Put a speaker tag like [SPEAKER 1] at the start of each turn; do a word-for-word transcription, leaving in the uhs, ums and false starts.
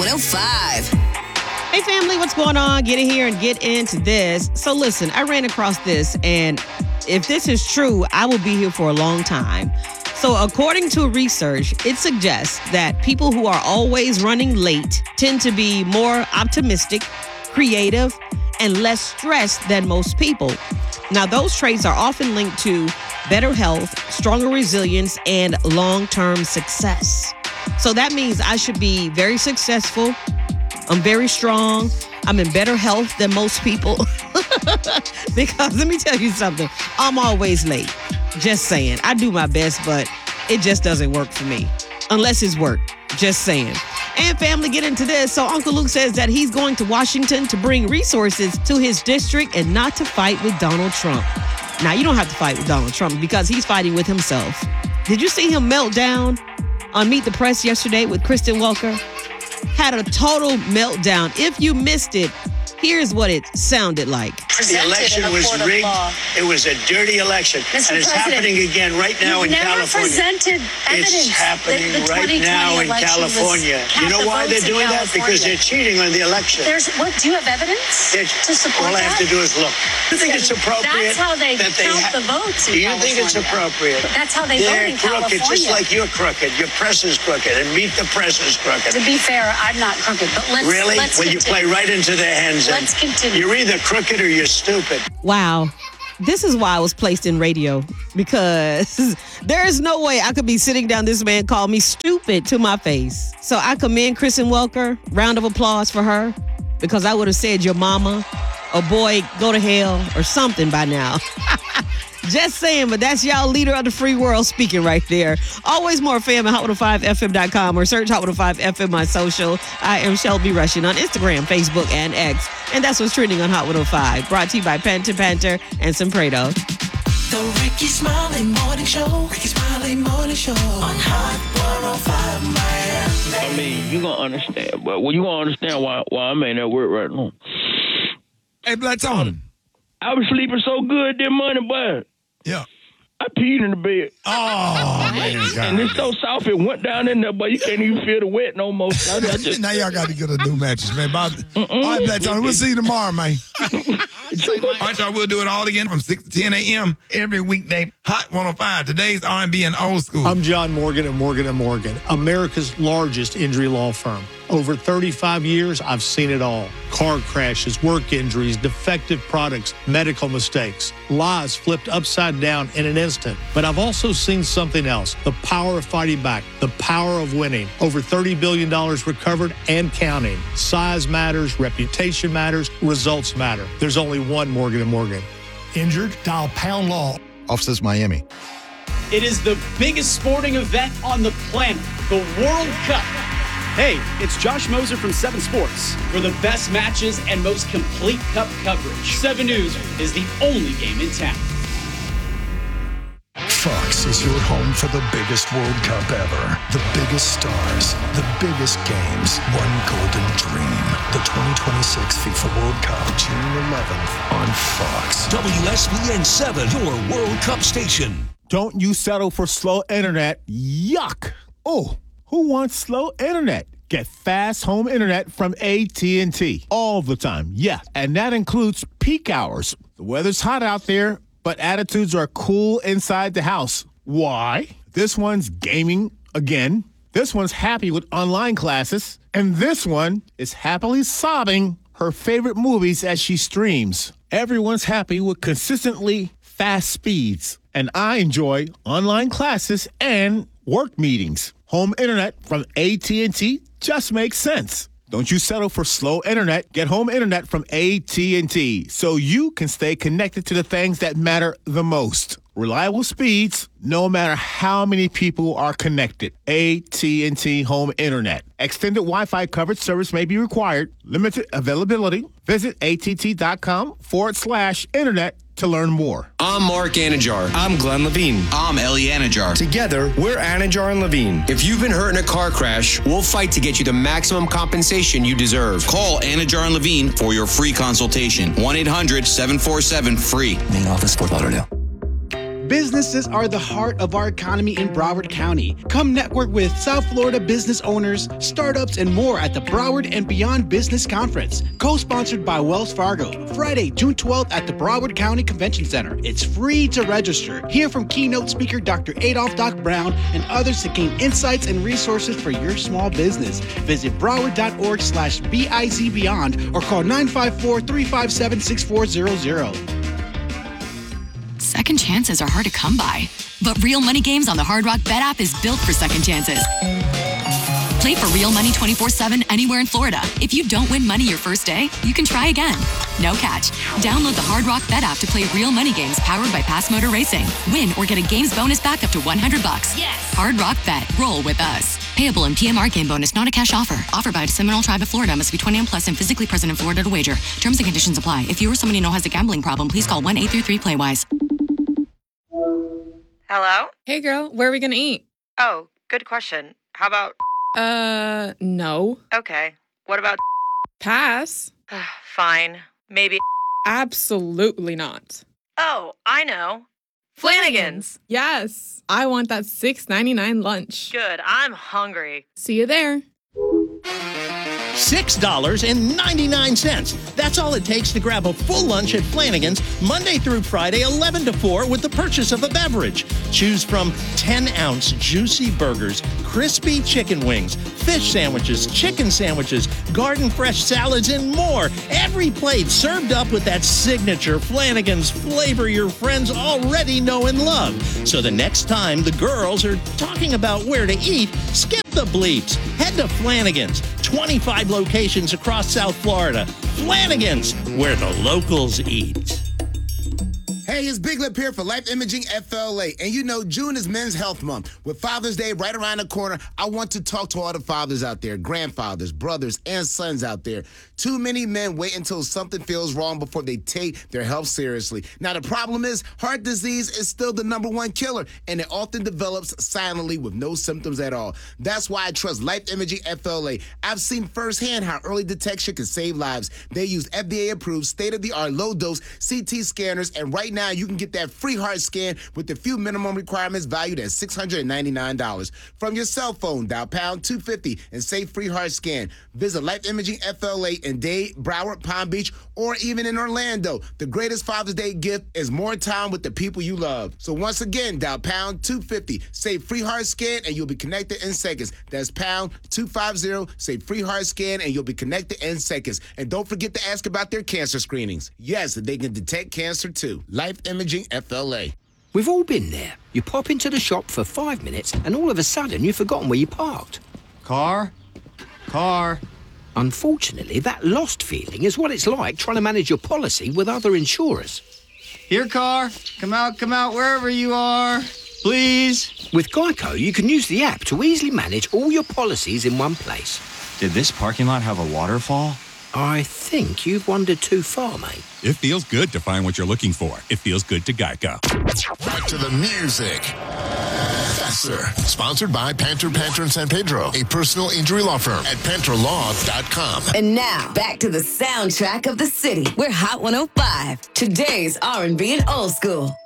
[SPEAKER 1] one oh five.
[SPEAKER 2] Hey, family, what's going on? Get in here and get into this. So listen, I ran across this, and if this is true, I will be here for a long time. So according to research, it suggests that people who are always running late tend to be more optimistic, creative, and less stressed than most people. Now, those traits are often linked to better health, stronger resilience, and long-term success. So that means I should be very successful. I'm very strong. I'm in better health than most people. Because let me tell you something, I'm always late. Just saying. I do my best, but it just doesn't work for me. Unless it's work. Just saying. And family, get into this. So Uncle Luke says that he's going to Washington to bring resources to his district and not to fight with Donald Trump. Now, you don't have to fight with Donald Trump because he's fighting with himself. Did you see him melt down on Meet the Press yesterday with Kristen Welker? Had a total meltdown. If you missed it, here's what it sounded like.
[SPEAKER 3] The election was rigged. It was a dirty election.
[SPEAKER 4] Mister
[SPEAKER 3] And it's
[SPEAKER 4] President,
[SPEAKER 3] happening again right now in
[SPEAKER 4] never
[SPEAKER 3] California.
[SPEAKER 4] presented evidence.
[SPEAKER 3] It's happening
[SPEAKER 4] that the
[SPEAKER 3] right now in
[SPEAKER 4] election was
[SPEAKER 3] California. You know
[SPEAKER 4] half the
[SPEAKER 3] why they're
[SPEAKER 4] votes in
[SPEAKER 3] doing that? Because
[SPEAKER 4] California.
[SPEAKER 3] they're cheating on the election.
[SPEAKER 4] There's what? Do you have evidence
[SPEAKER 3] It's-
[SPEAKER 4] to support
[SPEAKER 3] all I
[SPEAKER 4] that?
[SPEAKER 3] have to do is look. Do you think it's appropriate?
[SPEAKER 4] That's how they
[SPEAKER 3] that they
[SPEAKER 4] count
[SPEAKER 3] ha-
[SPEAKER 4] the votes in
[SPEAKER 3] Do you think it's
[SPEAKER 4] California.
[SPEAKER 3] appropriate?
[SPEAKER 4] That's how they
[SPEAKER 3] they're
[SPEAKER 4] vote in
[SPEAKER 3] crooked,
[SPEAKER 4] California.
[SPEAKER 3] just like you're crooked. Your press is crooked, and Meet the Press is crooked.
[SPEAKER 4] To be fair, I'm not crooked, but let's
[SPEAKER 3] Really?
[SPEAKER 4] let's
[SPEAKER 3] Well, you play
[SPEAKER 4] continue.
[SPEAKER 3] right into their hands. and
[SPEAKER 4] Let's continue.
[SPEAKER 3] You're either crooked or you're stupid.
[SPEAKER 2] Wow. This is why I was placed in radio, because there is no way I could be sitting down this man call me stupid to my face. So I commend Kristen Welker. Round of applause for her, because I would have said your mama or boy, go to hell or something by now. Just saying, but that's y'all leader of the free world speaking right there. Always more fam at hot one oh five f m dot com or search hot one oh five F M on social. I am Shelby Rushing on Instagram, Facebook, and X. And that's what's trending on Hot one oh five. Brought to you by Panther Panther and Sempredo.
[SPEAKER 5] The Ricky Smiley Morning Show. Ricky Smiley Morning Show on Hot one oh five Miami.
[SPEAKER 6] I mean, you gonna understand, but well, you gonna understand why why I'm in that work right now.
[SPEAKER 7] Hey, Black Tony.
[SPEAKER 6] I was sleeping so good that morning, boy.
[SPEAKER 7] Yeah.
[SPEAKER 6] I peed in the bed.
[SPEAKER 7] Oh, man.
[SPEAKER 6] And it's so soft, it went down in there, but you can't even feel the wet no more. I, I just,
[SPEAKER 7] Now y'all got to get a new mattress, man. Bob, all right, Black Tony, we'll see you tomorrow, man. All right, y'all, we'll do it all again from six to ten a.m. every weekday. Hot one oh five. Today's R and B and old school.
[SPEAKER 8] I'm John Morgan at Morgan and Morgan, America's largest injury law firm. Over thirty-five years, I've seen it all. Car crashes, work injuries, defective products, medical mistakes, lives flipped upside down in an instant. But I've also seen something else, the power of fighting back, the power of winning. Over thirty billion dollars recovered and counting. Size matters, reputation matters, results matter. There's only one Morgan and Morgan.
[SPEAKER 9] Injured? Dial Pound Law.
[SPEAKER 10] Offices Miami.
[SPEAKER 11] It is the biggest sporting event on the planet, the World Cup. Hey, it's Josh Moser from seven Sports. For the best matches and most complete Cup coverage, seven News is the only game in town.
[SPEAKER 9] Fox is your home for the biggest World Cup ever. The biggest stars, the biggest games, one golden dream. The twenty twenty-six FIFA World Cup, June eleventh on Fox.
[SPEAKER 12] W S B N seven, your World Cup station.
[SPEAKER 13] Don't you settle for slow internet. Yuck. Oh, who wants slow internet? Get fast home internet from A T and T all the time. Yeah, and that includes peak hours. The weather's hot out there, but attitudes are cool inside the house. Why? This one's gaming again. This one's happy with online classes. And this one is happily sobbing her favorite movies as she streams. Everyone's happy with consistently fast speeds. And I enjoy online classes and work meetings. Home internet from A T and T just makes sense. Don't you settle for slow internet. Get home internet from A T and T so you can stay connected to the things that matter the most. Reliable speeds, no matter how many people are connected. A T and T Home Internet. Extended Wi-Fi coverage service may be required. Limited availability. Visit att.com forward slash internet to learn more.
[SPEAKER 14] I'm Mark Anajar. I'm Glenn Levine.
[SPEAKER 15] I'm Ellie Anajar.
[SPEAKER 14] Together, we're Anajar and Levine. If you've been hurt in a car crash, we'll fight to get you the maximum compensation you deserve.
[SPEAKER 15] Call Anajar and Levine for your free consultation. one eight hundred seven four seven free.
[SPEAKER 16] Main office, Fort Lauderdale.
[SPEAKER 11] Businesses are the heart of our economy in Broward County. Come network with South Florida business owners, startups, and more at the Broward and Beyond Business Conference, co-sponsored by Wells Fargo. Friday, June twelfth at the Broward County Convention Center. It's free to register. Hear from keynote speaker Doctor Adolph Doc Brown and others to gain insights and resources for your small business. Visit broward.org slash B-I-Z Beyond or call nine five four, three five seven, six four zero zero.
[SPEAKER 1] Second chances are hard to come by, but Real Money Games on the Hard Rock Bet app is built for second chances. Play for real money twenty-four seven anywhere in Florida. If you don't win money your first day, you can try again. No catch. Download the Hard Rock Bet app to play Real Money Games powered by Pass Motor Racing. Win or get a games bonus back up to one hundred bucks. Yes. Hard Rock Bet. Roll with us. Payable in P M R game bonus, not a cash offer. Offered by the Seminole Tribe of Florida. Must be twenty-one plus and physically present in Florida to wager. Terms and conditions apply. If you or someone you know has a gambling problem, please call one eight three three play wise.
[SPEAKER 10] Hello?
[SPEAKER 16] Hey, girl, where are we going to eat?
[SPEAKER 10] Oh, good question. How about...
[SPEAKER 16] Uh, no.
[SPEAKER 10] Okay. What about...
[SPEAKER 16] Pass.
[SPEAKER 10] Fine. Maybe...
[SPEAKER 16] Absolutely not.
[SPEAKER 10] Oh, I know. Flanagan's.
[SPEAKER 16] Yes. I want that six ninety-nine lunch.
[SPEAKER 10] Good. I'm hungry.
[SPEAKER 16] See you there.
[SPEAKER 17] six dollars and ninety-nine cents. That's all it takes to grab a full lunch at Flanagan's Monday through Friday, eleven to four, with the purchase of a beverage. Choose from ten-ounce juicy burgers, crispy chicken wings, fish sandwiches, chicken sandwiches, garden fresh salads, and more. Every plate served up with that signature Flanagan's flavor your friends already know and love. So the next time the girls are talking about where to eat, skip the bleeps. Head to Flanagan's. twenty-five locations across South Florida. Flanagan's, where the locals eat.
[SPEAKER 18] Hey, it's Big Lip here for Life Imaging F L A. And you know, June is Men's Health Month. With Father's Day right around the corner, I want to talk to all the fathers out there, grandfathers, brothers, and sons out there. Too many men wait until something feels wrong before they take their health seriously. Now, the problem is heart disease is still the number one killer, and it often develops silently with no symptoms at all. That's why I trust Life Imaging F L A. I've seen firsthand how early detection can save lives. They use F D A-approved, state-of-the-art, low-dose C T scanners, and right now, Now you can get that free heart scan with the few minimum requirements valued at six hundred ninety-nine dollars. From your cell phone, dial pound two fifty and say free heart scan. Visit Life Imaging F L A in Dade, Broward, Palm Beach, or even in Orlando. The greatest Father's Day gift is more time with the people you love. So once again, dial pound two fifty, say free heart scan, and you'll be connected in seconds. That's pound two fifty, say free heart scan, and you'll be connected in seconds. And don't forget to ask about their cancer screenings. Yes, they can detect cancer too. Life Imaging F L A.
[SPEAKER 19] We've all been there. You pop into the shop for five minutes and all of a sudden you've forgotten where you parked. Car? Car? Unfortunately, that lost feeling is what it's like trying to manage your policy with other insurers. Here, car. Come out, come out, wherever you are. Please. With Geico, you can use the app to easily manage all your policies in one place.
[SPEAKER 20] Did this parking lot have a waterfall?
[SPEAKER 19] I think you've wandered too far, mate.
[SPEAKER 21] It feels good to find what you're looking for. It feels good to Geico.
[SPEAKER 22] Back to the music. Faster. Sponsored by Panther, Panther and San Pedro, a personal injury law firm at panther law dot com.
[SPEAKER 23] And now, back to the soundtrack of the city. We're Hot one oh five, today's R and B and old school.